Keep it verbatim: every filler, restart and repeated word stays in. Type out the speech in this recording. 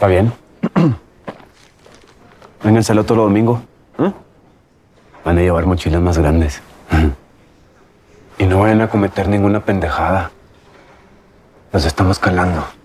¿Está bien? Vénganse el otro domingo. ¿Eh? Van a llevar mochilas más grandes. Y no vayan a cometer ninguna pendejada. Los estamos calando.